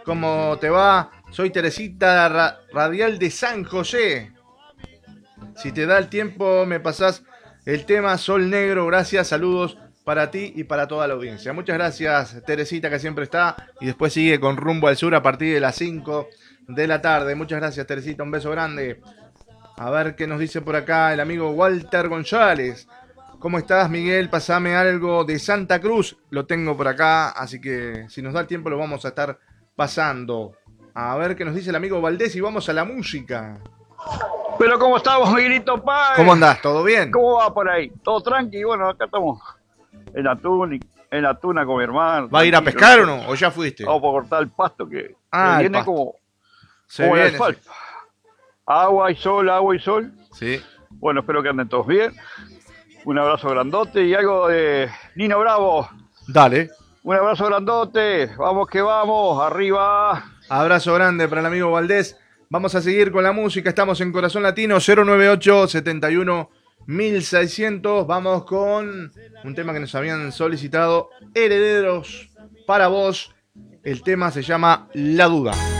¿Cómo te va? Soy Teresita Radial de San José. Si te da el tiempo, me pasás el tema Sol Negro. Gracias, saludos para ti y para toda la audiencia. Muchas gracias, Teresita, que siempre está. Y después sigue con Rumbo al Sur a partir de las 5 de la tarde. Muchas gracias, Teresita. Un beso grande. A ver qué nos dice por acá el amigo Walter González. ¿Cómo estás, Miguel? Pasame algo de Santa Cruz. Lo tengo por acá, así que si nos da el tiempo lo vamos a estar pasando. A ver qué nos dice el amigo Valdés y vamos a la música. Pero ¿cómo estamos, Miguelito Páez? ¿Cómo andás? ¿Todo bien? ¿Cómo va por ahí? ¿Todo tranqui? Bueno, acá estamos en la tuna con mi hermano. ¿Va a ir a pescar o no? ¿O ya fuiste? Vamos a cortar el pasto que viene pasto. como viene, el asfalto. Sí. Agua y sol, agua y sol. Sí. Bueno, espero que anden todos bien. Un abrazo grandote y algo de Nino Bravo. Dale. Un abrazo grandote. Vamos que vamos. Arriba. Abrazo grande para el amigo Valdés. Vamos a seguir con la música. Estamos en Corazón Latino 098 71 1600. Vamos con un tema que nos habían solicitado. Herederos para vos. El tema se llama La Duda.